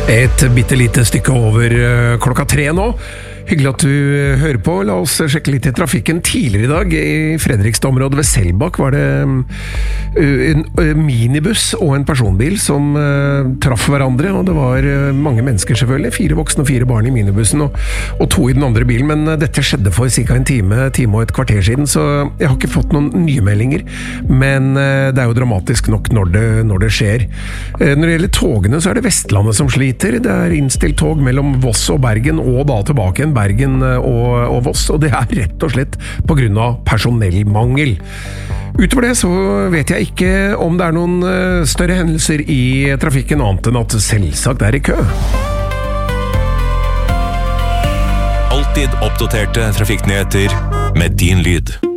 Et bittelite stykke over klokka 3 nå. Hyggelig at du hører på. La oss sjekke litt i trafikken. Tidligere i dag i Fredrikstad-området ved Selbakk var det en minibuss og en personbil som traff hverandre, og det var mange mennesker selvfølgelig, 4 voksne og 4 barn i minibussen og 2 i den andre bilen, men dette skjedde for ca. en time og et kvarter siden, så jeg har ikke fått noen nye meldinger, men det er jo dramatisk nok når det skjer. Når det gjelder togene så er det Vestlandet som sliter. Det er innstilt tog mellom Voss og Bergen, og da tilbake igjen Bergen og Voss, og det er rett og slett på grunn av personellmangel. Utover det så vet jeg ikke om det er noen større hendelser i trafikken annet enn at selvsagt er i kø. Alltid oppdaterte trafikknyheter med din lyd.